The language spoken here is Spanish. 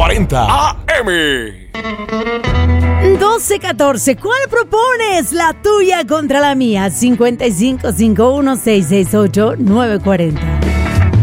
940 AM. 12-14, ¿cuál propones? La tuya contra la mía. 5551-668-940.